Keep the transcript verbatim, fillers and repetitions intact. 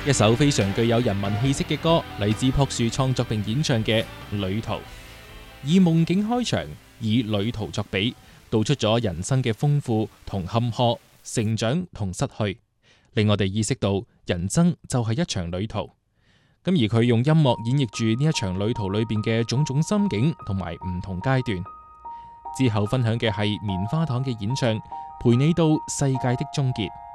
一首非常具有人民氣息嘅歌，嚟自朴樹創作並演唱嘅《旅途》，以夢境開場，以旅途作比，道出咗人生嘅豐富同坎坷、成長同失去，令我哋意識到人生就係一場旅途。咁而佢用音樂演繹住呢一場旅途裏邊嘅種種心境同埋唔同階段。之後分享嘅係棉花糖嘅演唱《陪你到世界的終結》。